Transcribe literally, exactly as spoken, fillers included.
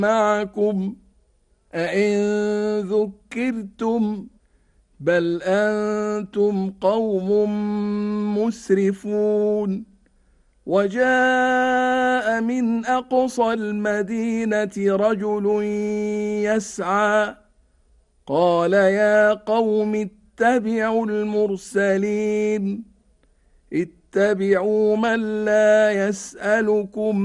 معكم أئن ذكرتم بل أنتم قوم مسرفون وجاء من أقصى المدينة رجل يسعى قال يا قوم اتبعوا المرسلين اتبعوا من لا يسألكم